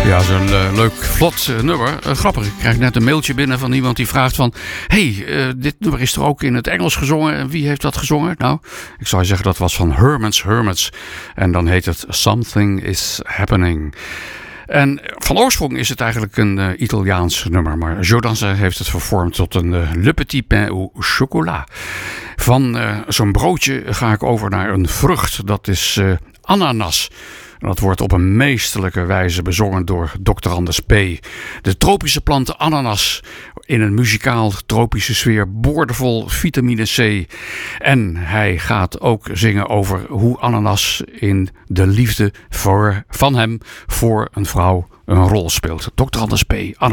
Ja, zo'n leuk, vlot nummer. Grappig, ik krijg net een mailtje binnen van iemand die vraagt van... dit nummer is er ook in het Engels gezongen. En wie heeft dat gezongen? Nou, ik zou zeggen dat was van Hermits. En dan heet het Something is Happening. En van oorsprong is het eigenlijk een Italiaans nummer. Maar Joe heeft het vervormd tot een Le Petit Pain au Chocolat. Van zo'n broodje ga ik over naar een vrucht. Dat is ananas. Dat wordt op een meesterlijke wijze bezongen door Dr. Anders P. De tropische plant ananas in een muzikaal tropische sfeer, boordevol vitamine C. En hij gaat ook zingen over hoe ananas in de liefde van hem voor een vrouw een rol speelt. Dr. Anders P. Ananas.